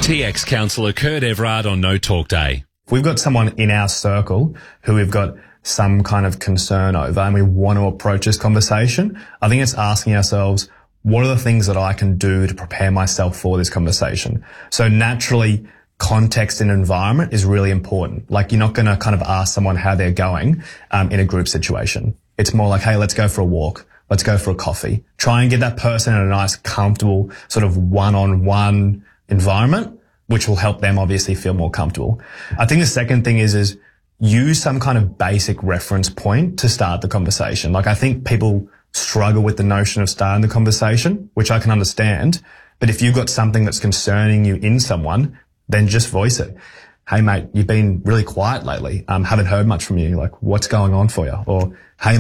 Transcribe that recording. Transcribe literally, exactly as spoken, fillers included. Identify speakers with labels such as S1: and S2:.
S1: T X counsellor Kurt Everard on No Talk Day.
S2: If we've got someone in our circle who we've got some kind of concern over and we want to approach this conversation, I think it's asking ourselves, what are the things that I can do to prepare myself for this conversation? So naturally, context and environment is really important. Like, you're not going to kind of ask someone how they're going um, in a group situation. It's more like, hey, let's go for a walk. Let's go for a coffee. Try and get that person in a nice, comfortable, sort of one-on-one environment, which will help them obviously feel more comfortable. I think the second thing is, is use some kind of basic reference point to start the conversation. Like, I think people struggle with the notion of starting the conversation, which I can understand. But if you've got something that's concerning you in someone, then just voice it. Hey mate, you've been really quiet lately. Um, haven't heard much from you. Like, what's going on for you? Or, hey